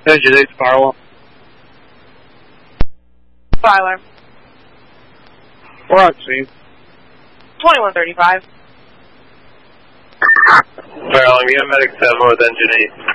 Engine 8 firewall. Fire alarm. We're on scene. 2135. Fire alarm, you have medic 7 with engine 8.